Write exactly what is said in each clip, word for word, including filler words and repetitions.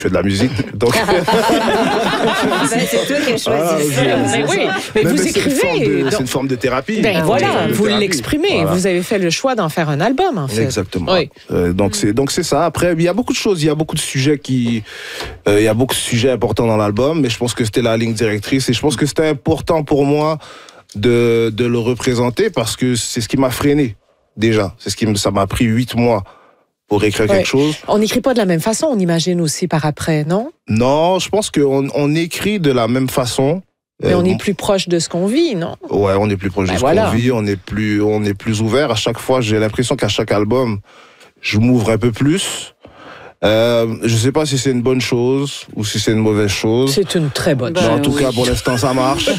fais de la musique, donc... c'est toi qui as choisi Ah, ça. c'est Mais oui, ça. mais Mais vous c'est une forme écrivez. de- donc- C'est une forme de thérapie. Ben Une voilà, forme de vous thérapie. l'exprimez. Voilà. Vous avez fait le choix d'en faire un album, en fait. Exactement. Oui. Euh, donc c'est donc c'est ça. Après, il y a beaucoup de choses, il y a beaucoup de sujets qui, euh, il y a beaucoup de sujets importants dans l'album, mais je pense que c'était la ligne directrice et je pense que c'était important pour moi de de le représenter parce que c'est ce qui m'a freiné déjà. C'est ce qui me, ça m'a pris huit mois pour écrire Ouais. quelque chose. On n'écrit pas de la même façon, on imagine aussi par après, non? Non, je pense qu'on on écrit de la même façon. Mais Euh, on est plus proche de ce qu'on vit, non? Ouais, on est plus proche Ben de ce voilà. qu'on vit, on est plus, on est plus ouvert. À chaque fois, j'ai l'impression qu'à chaque album, je m'ouvre un peu plus. Euh, je sais pas si c'est une bonne chose ou si c'est une mauvaise chose. C'est une très bonne Ben Mais chose. en tout oui. cas, pour l'instant, ça marche.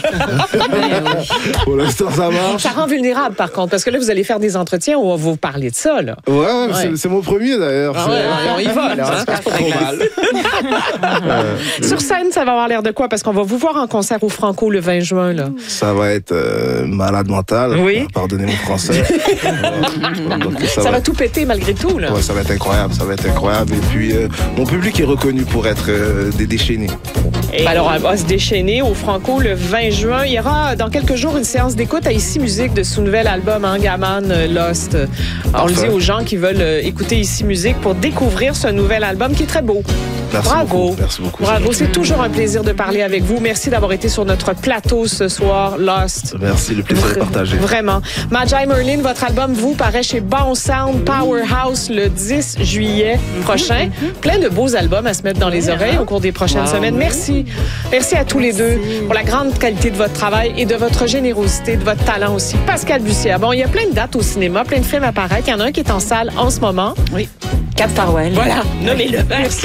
Pour l'instant, ça marche. Ça rend vulnérable, par contre, parce que là, vous allez faire des entretiens où on va vous parler de ça, là. Ouais, ouais, Ouais. C'est, c'est mon premier d'ailleurs. Ah C'est- ouais, on y va, là. Ça se passe pas trop mal. Euh, Sur scène, ça va avoir l'air de quoi? Parce qu'on va vous voir en concert au Franco le vingt juin, là. Ça va être euh, malade mental. Oui. Pardonnez mon français. Euh, donc, Ça, va tout péter malgré tout, là. Ouais, ça va être incroyable, ça va être incroyable. Et puis, euh, mon public est reconnu pour être euh, des déchaînés. Ben alors, on va se déchaîner au Franco le vingt juin. Il y aura dans quelques jours une séance d'écoute à Ici Musique de son nouvel album Angaman euh, Lost. On le dit aux gens qui veulent euh, écouter Ici Musique pour découvrir ce nouvel album qui est très beau. Merci Bravo. beaucoup. Merci beaucoup. Bravo, c'est toujours un plaisir de parler avec vous. Merci d'avoir été sur notre plateau ce soir, Lost. Merci, le plaisir est partagé. Vraiment. Magi Merlin, votre album, vous, paraît chez Bon Sound Powerhouse le dix juillet prochain. Plein de beaux albums à se mettre dans les oreilles au cours des prochaines Wow. semaines. Merci. Merci à tous les deux pour la grande qualité de votre travail et de votre générosité, de votre talent aussi. Pascal Bussière. Bon, il y a plein de dates au cinéma, plein de films apparaissent. Il y en a un qui est en salle en ce moment. Oui. Cap Farwell. Voilà, nommez-le. Merci.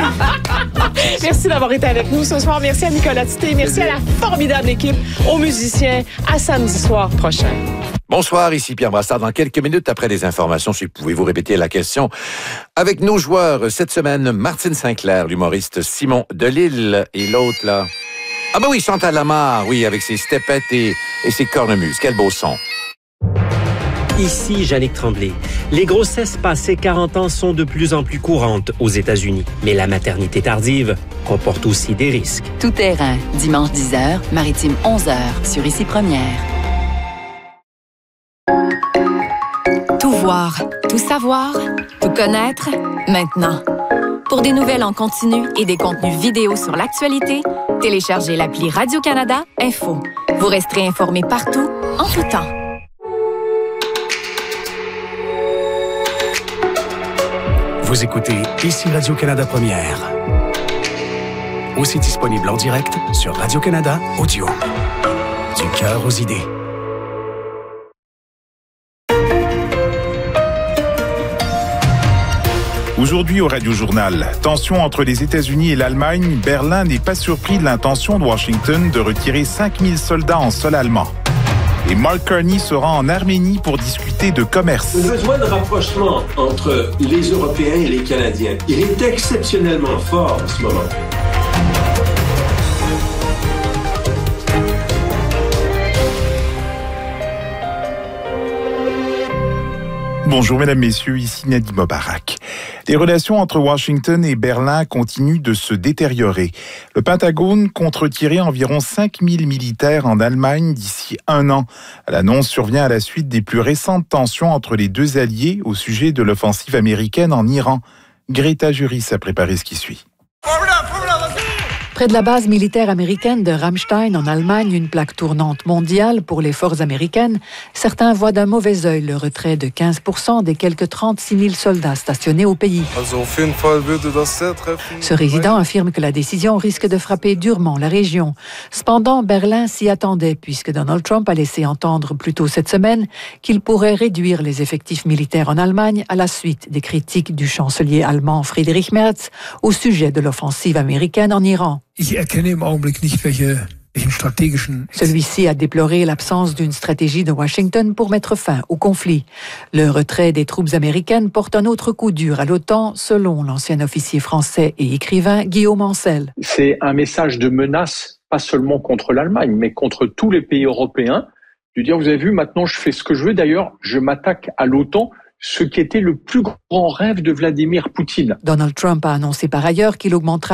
Merci d'avoir été avec nous ce soir. Merci à Nicolas Tité. Merci à la formidable équipe, aux musiciens. À samedi soir prochain. Bonsoir, ici Pierre Brassard. Dans quelques minutes après les informations, si pouvez-vous répéter la question? Avec nos joueurs cette semaine, Martine Sinclair, l'humoriste Simon Delille et l'autre là. Ah ben oui, Chantal Lamarre, oui, avec ses stepettes et, et ses cornemuses. Quel beau son. Ici Jannick Tremblay. Les grossesses passées quarante ans sont de plus en plus courantes aux États-Unis. Mais la maternité tardive comporte aussi des risques. Tout terrain, dimanche dix heures, maritime onze heures, sur Ici Première. Tout voir, tout savoir, tout connaître, maintenant. Pour des nouvelles en continu et des contenus vidéo sur l'actualité, téléchargez l'appli Radio-Canada Info. Vous resterez informé partout, en tout temps. Vous écoutez Ici Radio-Canada Première. Aussi disponible en direct sur Radio-Canada Audio. Du cœur aux idées. Aujourd'hui au Radio Journal, tension entre les États-Unis et l'Allemagne, Berlin n'est pas surpris de l'intention de Washington de retirer cinq mille soldats en sol allemand. Et Mark Carney sera en Arménie pour discuter de commerce. Le besoin de rapprochement entre les Européens et les Canadiens, il est exceptionnellement fort en ce moment. Bonjour mesdames, messieurs, ici Nadim Mobarak. Les relations entre Washington et Berlin continuent de se détériorer. Le Pentagone compte retirer environ cinq mille militaires en Allemagne d'ici un an. L'annonce survient à la suite des plus récentes tensions entre les deux alliés au sujet de l'offensive américaine en Iran. Greta Juris a préparé ce qui suit. Près de la base militaire américaine de Ramstein, en Allemagne, une plaque tournante mondiale pour les forces américaines, certains voient d'un mauvais œil le retrait de quinze pour cent des quelques trente-six mille soldats stationnés au pays. Ce résident affirme que la décision risque de frapper durement la région. Cependant, Berlin s'y attendait puisque Donald Trump a laissé entendre plus tôt cette semaine qu'il pourrait réduire les effectifs militaires en Allemagne à la suite des critiques du chancelier allemand Friedrich Merz au sujet de l'offensive américaine en Iran. Celui-ci a déploré l'absence d'une stratégie de Washington pour mettre fin au conflit. Le retrait des troupes américaines porte un autre coup dur à l'OTAN, selon l'ancien officier français et écrivain Guillaume Ancel. C'est un message de menace, pas seulement contre l'Allemagne, mais contre tous les pays européens. De dire, vous avez vu, maintenant je fais ce que je veux. D'ailleurs, je m'attaque à l'OTAN, ce qui était le plus grand rêve de Vladimir Poutine. Donald Trump a annoncé par ailleurs qu'il augmentera